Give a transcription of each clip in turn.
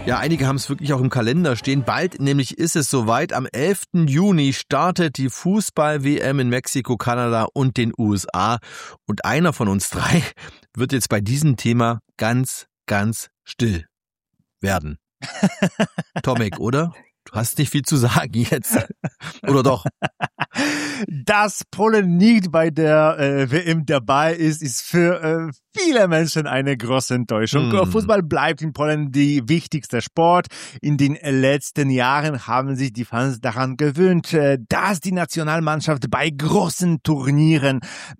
Ja, einige haben es wirklich auch im Kalender stehen. Bald nämlich ist es soweit. Am 11. Juni startet die Fußball-WM in Mexiko, Kanada und den USA. Und einer von uns drei wird jetzt bei diesem Thema ganz, ganz still werden. Tomek, oder? Du hast nicht viel zu sagen jetzt. Oder doch? Dass Polen nicht bei der WM dabei ist für viele Menschen eine große Enttäuschung. Fußball bleibt in Polen die wichtigste Sport. In den letzten Jahren haben sich die Fans daran gewöhnt, dass die Nationalmannschaft bei großen Turnieren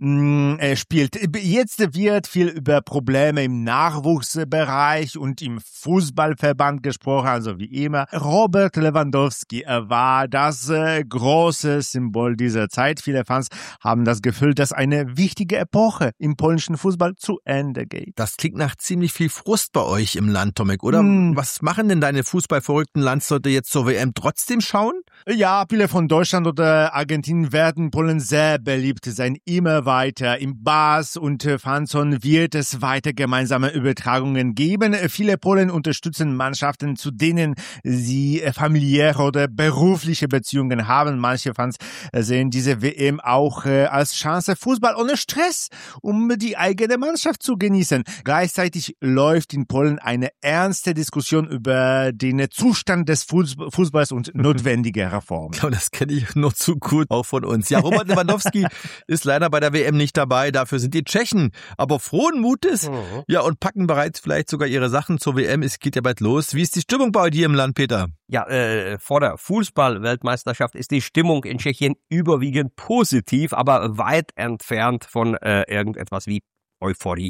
spielt. Jetzt wird viel über Probleme im Nachwuchsbereich und im Fußballverband gesprochen, also wie immer. Robert Lewandowski war das große Symbol dieser Zeit. Viele Fans haben das Gefühl, dass eine wichtige Epoche im polnischen Fußball zu Ende geht. Das klingt nach ziemlich viel Frust bei euch im Land, Tomek, oder? Was machen denn deine fußballverrückten Landsleute jetzt zur WM trotzdem schauen? Ja, viele von Deutschland oder Argentinien werden Polen sehr beliebt sein. Immer weiter im Bars und Fanzone wird es weiter gemeinsame Übertragungen geben. Viele Polen unterstützen Mannschaften, zu denen sie familiäre oder berufliche Beziehungen haben. Manche Fans sehen diese WM auch als Chance, Fußball ohne Stress, um die eigene Mannschaft zu genießen. Gleichzeitig läuft in Polen eine ernste Diskussion über den Zustand des Fußballs und notwendige Reformen. Ich glaube, das kenne ich nur zu gut, auch von uns. Ja, Robert Lewandowski ist leider bei der WM nicht dabei. Dafür sind die Tschechen aber frohen Mutes. Ja, und packen bereits vielleicht sogar ihre Sachen zur WM. Es geht ja bald los. Wie ist die Stimmung bei dir im Land, Peter? Ja, vor der Fußball-Weltmeisterschaft ist die Stimmung in Tschechien überwiegend positiv, aber weit entfernt von irgendetwas wie Euphorie.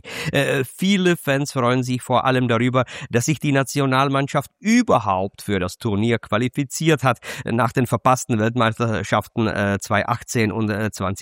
Viele Fans freuen sich vor allem darüber, dass sich die Nationalmannschaft überhaupt für das Turnier qualifiziert hat, nach den verpassten Weltmeisterschaften 2018 und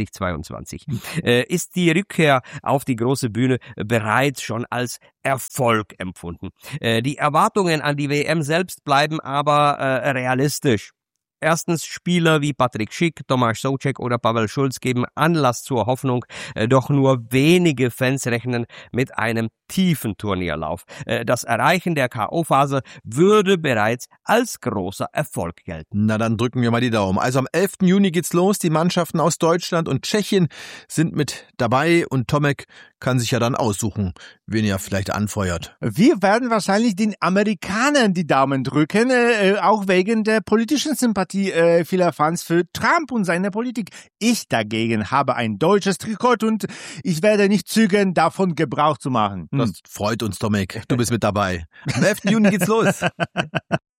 2022. Ist die Rückkehr auf die große Bühne bereits schon als Erfolg empfunden. Die Erwartungen an die WM selbst bleiben aber realistisch. Erstens, Spieler wie Patrik Schick, Tomáš Souček oder Pavel Schulz geben Anlass zur Hoffnung, doch nur wenige Fans rechnen mit einem tiefen Turnierlauf. Das Erreichen der K.O.-Phase würde bereits als großer Erfolg gelten. Na, dann drücken wir mal die Daumen. Also am 11. Juni geht's los. Die Mannschaften aus Deutschland und Tschechien sind mit dabei und Tomek kann sich ja dann aussuchen, wen er vielleicht anfeuert. Wir werden wahrscheinlich den Amerikanern die Daumen drücken, auch wegen der politischen Sympathie vieler Fans für Trump und seine Politik. Ich dagegen habe ein deutsches Trikot und ich werde nicht zögern, davon Gebrauch zu machen. Das freut uns, Tomek. Du bist mit dabei. Am 11. Juni geht's los.